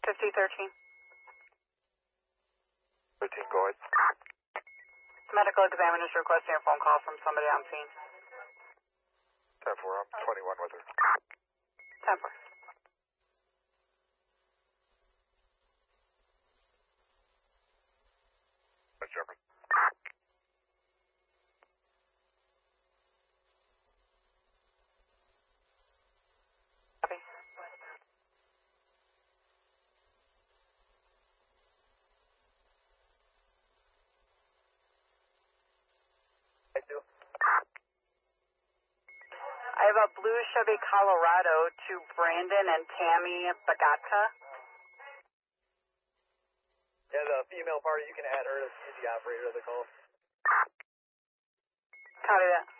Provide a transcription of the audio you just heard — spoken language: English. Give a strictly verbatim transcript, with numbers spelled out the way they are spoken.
fifty thirteen. thirteen, go ahead. Medical examiner's requesting a phone call from somebody on scene. ten four, I'm twenty-one with her. ten four. That's Jefferson. Copy. I do. I have a blue Chevy Colorado to Brandon and Tammy Bagatka. Yeah, the female party, you can add her as the operator of the call. Copy that.